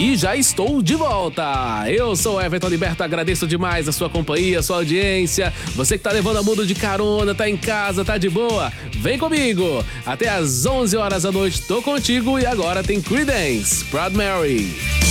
E já estou de volta! Eu sou o Everton Liberto, agradeço demais a sua companhia, a sua audiência. Você que tá levando a mundo de carona, tá em casa, tá de boa? Vem comigo! Até às 11 horas da noite tô contigo e agora tem Creedence, Proud Mary.